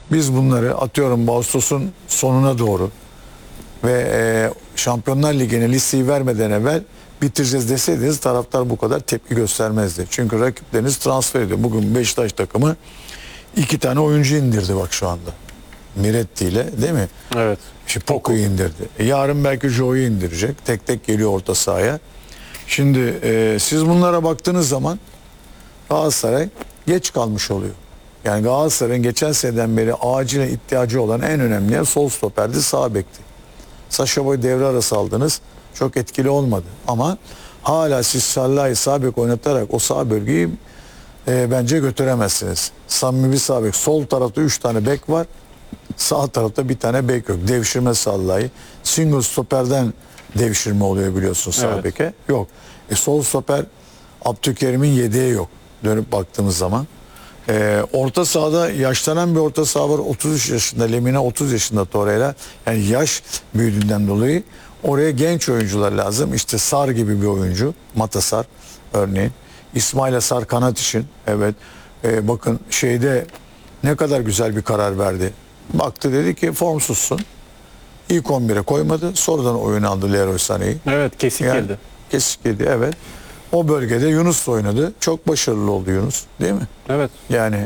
biz bunları atıyorum Ağustos'un sonuna doğru ve Şampiyonlar Ligi'ne listeyi vermeden evvel bitireceğiz deseydiniz taraftar bu kadar tepki göstermezdi. Çünkü rakipleriniz transfer ediyor. Bugün Beşiktaş takımı 2 tane oyuncu indirdi bak şu anda. Miretti ile değil mi? Evet. İşte Poco'yu indirdi. Yarın belki Joe'yu indirecek. Tek tek geliyor orta sahaya. Şimdi siz bunlara baktığınız zaman Galatasaray geç kalmış oluyor. Yani Galatasaray'ın geçen seneden beri acilen ihtiyacı olan en önemli yer sol stoperdi, sağ bekti. Sacha Boey devre arası aldınız. Çok etkili olmadı. Ama hala siz Salah'ı sağ bek oynatarak o sağ bölgeyi bence götüremezsiniz. Samimi bir sağ bek. Sol tarafta 3 tane bek var. Sağ tarafta bir tane bek yok. Devşirme Salah'ı. Single stoperden devşirme oluyor biliyorsun sağ Evet. beke. Yok. Sol stoper Abdülkerim'in yedeği yok. Dönüp baktığımız zaman. Orta sahada yaşlanan bir orta saha var. 33 yaşında Lemina, 30 yaşında Torreira. Yani yaş büyüdüğünden dolayı oraya genç oyuncular lazım. İşte Sar gibi bir oyuncu. Mata Sar örneğin. İsmail Sar kanat için. Evet. Bakın şeyde ne kadar güzel bir karar verdi. Baktı dedi ki formsuzsun. İlk 11'e koymadı. Sonradan oyun aldı Leroy Sané'yi. Evet, kesik Yani, girdi. kesik girdi evet. O bölgede Yunus oynadı. Çok başarılı oldu Yunus değil mi? Evet. Yani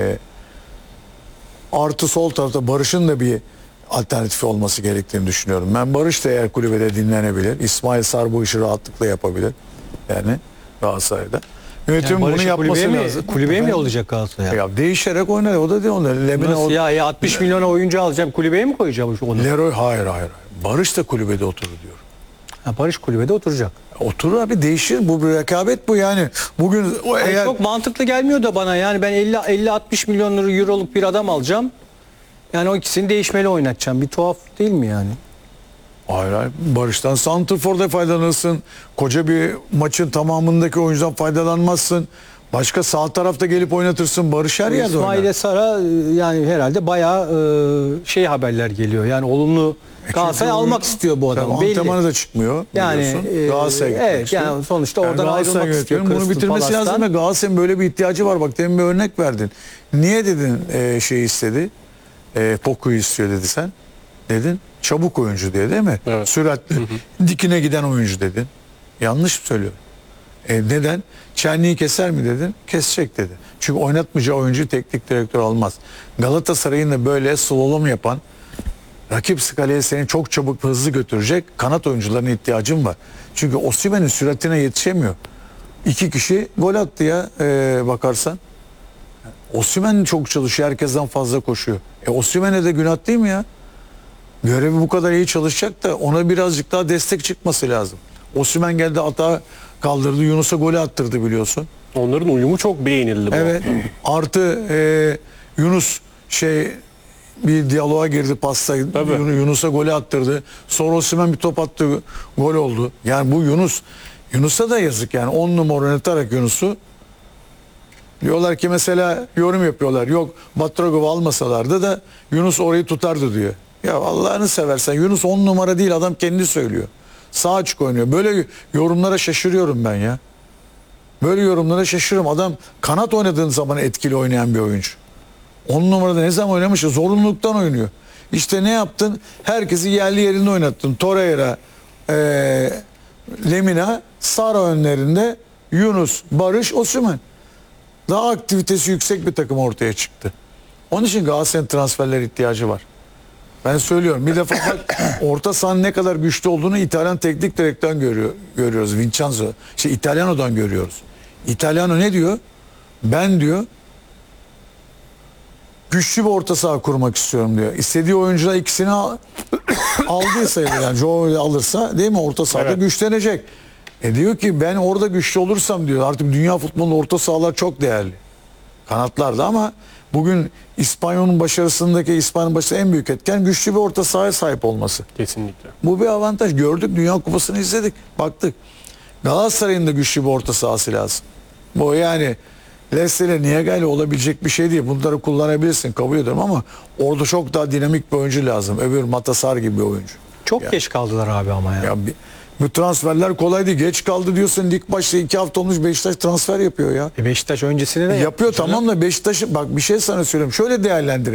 artı sol tarafta Barış'ın da bir alternatifi olması gerektiğini düşünüyorum. Ben Barış da eğer kulübede dinlenebilir. İsmail Sar bu işi rahatlıkla yapabilir. Yani Galatasaray'da. Yönetim bunu yapması lazım. Kulübeye mi olacak Galatasaray? Ya değişerek oynar. O da değil onlar. Nasıl ya 60 milyona oyuncu alacağım kulübeye mi koyacağım onu? Leroy hayır. Barış da kulübede oturur diyor. Ha, Barış kulübede oturacak. Oturur abi değişir. Bu bir rekabet bu yani. Bugün o eğer... Çok mantıklı gelmiyor da bana yani ben 50-60 milyon euroluk bir adam alacağım. Yani o ikisini değişmeli oynatacağım. Bir tuhaf değil mi yani? Hayır. Barış'tan santrforda faydalanırsın. Koca bir maçın tamamındaki oyuncudan faydalanmazsın. Başka sağ tarafta gelip oynatırsın. Barış her yerde oynar. İsmail'e Sara yani herhalde bayağı haberler geliyor. Yani olumlu Galatasaray almak istiyor bu adamı. Belli. Antrenmanı da çıkmıyor. Yani Galatasaray'a gitmek evet istiyor. yani sonuçta oradan Galatasaray ayrılmak istiyor. yönetimi bunu Crystal bitirmesi Palace'tan. lazım ve Galatasaray'ın böyle bir ihtiyacı var. Bak demin bir örnek verdin. Niye dedin şey istedi? Poku'yu istiyor dedi sen. Dedin çabuk oyuncu diye değil mi? Evet. Süratli. Dikine giden oyuncu dedin. Yanlış mı söylüyorum? Neden? Çenliği keser mi dedin? Kesecek dedi. Çünkü oynatmayacağı oyuncu teknik direktör almaz. Galatasaray'ın da böyle slalom yapan rakip skaleye seni çok çabuk hızlı götürecek kanat oyuncularına ihtiyacım var. Çünkü Osimhen'in süratine yetişemiyor. 2 kişi gol attı ya bakarsan. Osimhen çok çalışıyor. Herkesten fazla koşuyor. Osimhen'e de günah değil mi ya? Görevi bu kadar iyi çalışacak da ona birazcık daha destek çıkması lazım. Osimhen geldi atağı kaldırdı. Yunus'a golü attırdı biliyorsun. Onların uyumu çok beğenildi. Evet. Artı Yunus bir diyaloğa girdi pasta. Yunus'a golü attırdı. Sonra Osimhen bir top attı. Gol oldu. Yani bu Yunus'a da yazık yani. 10 numara oynatarak Yunus'u diyorlar ki mesela yorum yapıyorlar. Yok Batrogov'u almasalardı da Yunus orayı tutardı diyor. Ya Allah'ını seversen Yunus 10 numara değil adam kendi söylüyor. Sağ açık oynuyor. Böyle yorumlara şaşırıyorum ben ya. Böyle yorumlara şaşırıyorum. Adam kanat oynadığın zaman etkili oynayan bir oyuncu. 10 numarada ne zaman oynamış? Zorunluluktan oynuyor. İşte ne yaptın? Herkesi yerli yerinde oynattın. Torreira, Lemina, Sara önlerinde Yunus, Barış, Osimhen. Daha aktivitesi yüksek bir takım ortaya çıktı. Onun için Galatasaray'ın transferler ihtiyacı var. Ben söylüyorum. Bir defa bak orta sahanın ne kadar güçlü olduğunu İtalyan teknik direktörden görüyoruz. Vincenzo. İtalyano'dan görüyoruz. İtalyano ne diyor? Ben diyor güçlü bir orta saha kurmak istiyorum diyor. İstediği oyuncular ikisini aldıysa yani Joe alırsa değil mi orta sahada Evet. güçlenecek. Diyor ki ben orada güçlü olursam diyor artık dünya futbolunda orta sahalar çok değerli. Kanatlarda ama bugün İspanya'nın başarısındaki en büyük etken güçlü bir orta sahaya sahip olması. Kesinlikle. Bu bir avantaj. Gördük Dünya Kupası'nı izledik. Baktık. Galatasaray'ın da güçlü bir orta sahası lazım. Bu yani Leicester'le Niaga'yla olabilecek bir şey değil. Bunları kullanabilirsin kabul ediyorum ama orada çok daha dinamik bir oyuncu lazım. Öbür Mata Sar gibi bir oyuncu. Çok geç kaldılar abi ama ya. Bu transferler kolay değil. Geç kaldı diyorsun. Lig başta 2 hafta olmuş Beşiktaş transfer yapıyor ya. Beşiktaş öncesini de Yapıyor yaptı canım. tamam da Beşiktaş'ın bak bir şey sana söyleyeyim. Şöyle değerlendir.